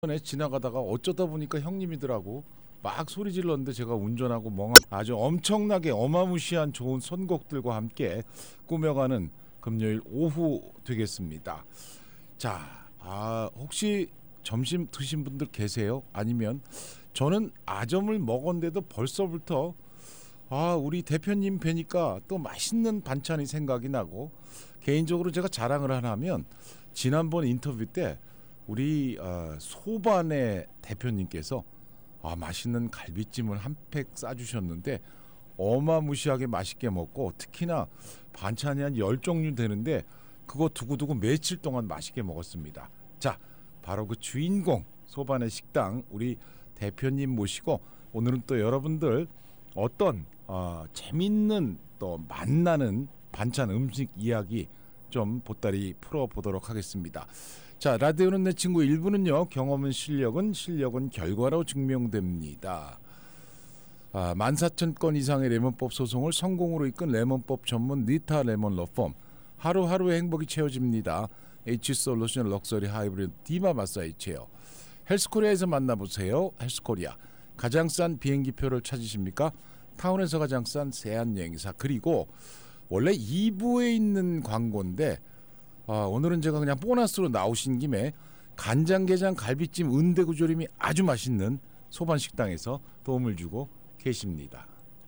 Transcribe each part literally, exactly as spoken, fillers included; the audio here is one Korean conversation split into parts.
전에 지나가다가 어쩌다 보니까 형님이더라고. 막 소리 질렀는데 제가 운전하고 멍한 아주 엄청나게 어마무시한 좋은 선곡들과 함께 꾸며가는 금요일 오후 되겠습니다. 자, 아, 혹시 점심 드신 분들 계세요? 아니면 저는 아점을 먹었는데도 벌써부터 아, 우리 대표님 뵈니까 또 맛있는 반찬이 생각이 나고, 개인적으로 제가 자랑을 하나 하면 지난번 인터뷰 때 우리 어, 소반의 대표님께서 아, 맛있는 갈비찜을 한 팩 싸주셨는데 어마무시하게 맛있게 먹고, 특히나 반찬이 한 열 종류 되는데 그거 두고두고 며칠 동안 맛있게 먹었습니다. 자, 바로 그 주인공 소반의 식당 우리 대표님 모시고 오늘은 또 여러분들 어떤 어, 재밌는 또 만나는 반찬 음식 이야기 좀 보따리 풀어보도록 하겠습니다. 자, 라디오는 내 친구 일 부는요. 경험은 실력은 실력은 결과로 증명됩니다. 아, 만 사천 건 이상의 레몬법 소송을 성공으로 이끈 레몬법 전문 니타 레몬 로펌. 하루하루의 행복이 채워집니다. H솔루션 럭셔리 하이브리드 디마 마사지 체어. 헬스코리아에서 만나보세요. 헬스코리아. 가장 싼 비행기표를 찾으십니까? 타운에서 가장 싼 세안여행사. 그리고 원래 이 부에 있는 광고인데 아, 오늘은 제가 그냥 보너스로 나오신 김에 간장게장 갈비찜 은대구조림이 아주 맛있는 소반식당에서 도움을 주고 계십니다.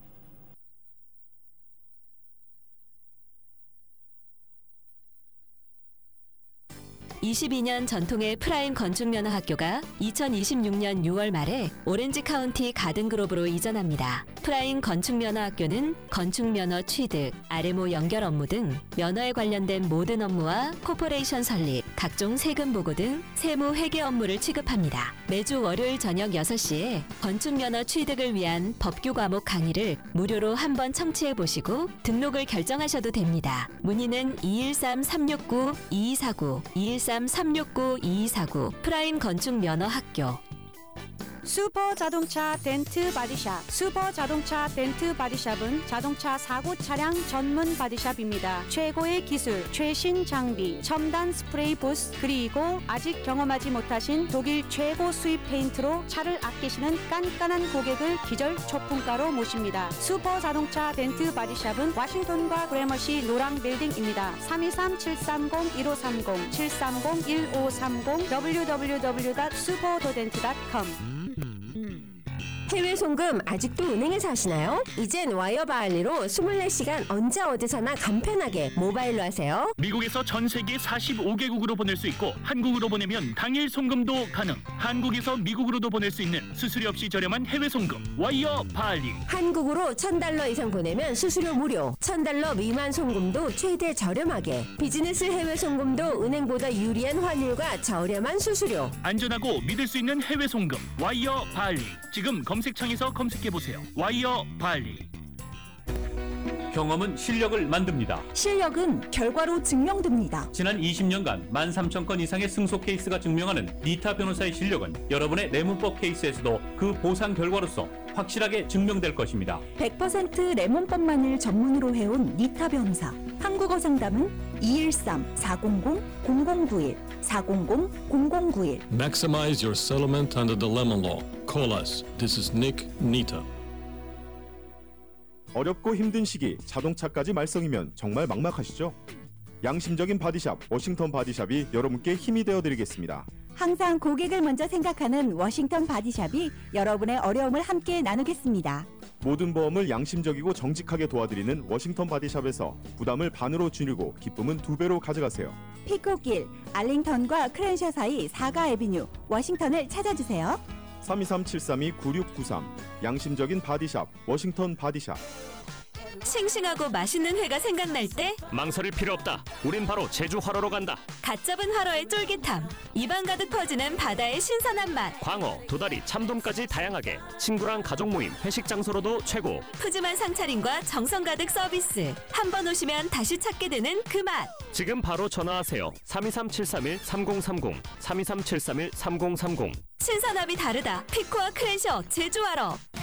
이십이 년 전통의 프라임 건축면허학교가 이천이십육 년 유월 말에 오렌지 카운티 가든그로브로 이전합니다. 프라임 건축면허학교는 건축면허 취득, 아르엠오 연결 업무 등 면허에 관련된 모든 업무와 코퍼레이션 설립, 각종 세금 보고 등 세무 회계 업무를 취급합니다. 매주 월요일 저녁 여섯 시에 건축면허 취득을 위한 법규 과목 강의를 무료로 한번 청취해 보시고 등록을 결정하셔도 됩니다. 문의는 이일삼 삼육구 이이사구, 이일삼 삼육구 이이사구 프라임 건축면허학교. 슈퍼 자동차 덴트 바디샵. 슈퍼 자동차 덴트 바디샵은 자동차 사고 차량 전문 바디샵입니다. 최고의 기술, 최신 장비, 첨단 스프레이 부스, 그리고 아직 경험하지 못하신 독일 최고 수입 페인트로 차를 아끼시는 깐깐한 고객을 기절 초품가로 모십니다. 슈퍼 자동차 덴트 바디샵은 워싱턴과 그래머시 노랑 빌딩입니다. 삼이삼 칠삼공 일오삼공 칠삼공 일오삼공 더블유 더블유 더블유 닷 슈퍼더덴트 닷 컴. 해외 송금 아직도 은행에서 하시나요? 이젠 와이어 바할리로 이십사 시간 언제 어디서나 간편하게 모바일로 하세요. 미국에서 전 세계 사십오 개국으로 보낼 수 있고 한국으로 보내면 당일 송금도 가능. 한국에서 미국으로도 보낼 수 있는 수수료 없이 저렴한 해외 송금 와이어 바할리. 한국으로 천 달러 이상 보내면 수수료 무료. 천 달러 미만 송금도 최대 저렴하게. 비즈니스 해외 송금도 은행보다 유리한 환율과 저렴한 수수료. 안전하고 믿을 수 있는 해외 송금 와이어 바할리. 지금 검색창에서 검색해보세요. 와이어 바할리. 경험은 실력을 만듭니다. 실력은 결과로 증명됩니다. 지난 이십 년간 만 삼천 건 이상의 승소 케이스가 증명하는 니타 변호사의 실력은 여러분의 레몬법 케이스에서도 그 보상 결과로서 확실하게 증명될 것입니다. 백 퍼센트 레몬법만을 전문으로 해온 니타 변호사. 한국어 상담은 이일삼 사공공 공공구일 사공공 공공구일. Maximize your settlement under the lemon law. Call us. This is Nick Nita. 어렵고 힘든 시기 자동차까지 말썽이면 정말 막막하시죠? 양심적인 바디샵 워싱턴 바디샵이 여러분께 힘이 되어드리겠습니다. 항상 고객을 먼저 생각하는 워싱턴 바디샵이 여러분의 어려움을 함께 나누겠습니다. 모든 보험을 양심적이고 정직하게 도와드리는 워싱턴 바디샵에서 부담을 반으로 줄이고 기쁨은 두 배로 가져가세요. 피코길, 알링턴과 크랜셔 사이 사가 애비뉴, 워싱턴을 찾아주세요. 삼이삼 칠삼이 구육구삼 양심적인 바디샵 워싱턴 바디샵. 싱싱하고 맛있는 회가 생각날 때 망설일 필요 없다. 우린 바로 제주 화로로 간다. 갓 잡은 화로의 쫄깃함, 입안 가득 퍼지는 바다의 신선한 맛, 광어, 도다리, 참돔까지 다양하게 친구랑 가족 모임, 회식 장소로도 최고. 푸짐한 상차림과 정성 가득 서비스. 한 번 오시면 다시 찾게 되는 그 맛. 지금 바로 전화하세요. 삼이삼 칠삼일 삼공삼공 삼이삼 칠삼일 삼공삼공. 신선함이 다르다. 피코와 크랜셔 제주 화로.